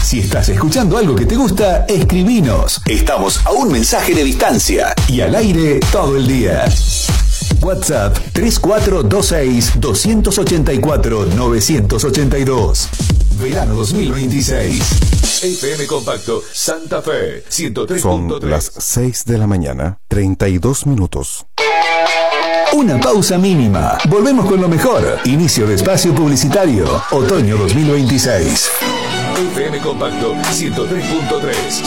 Si estás escuchando algo que te gusta, escribinos. Estamos a un mensaje de distancia y al aire todo el día. WhatsApp 3426-284-982. Verano 2026. FM Compacto Santa Fe 103.3. Son las 6 de la mañana, 32 minutos. Una pausa mínima. Volvemos con lo mejor. Inicio de espacio publicitario. Otoño 2026. FM Compacto 103.3.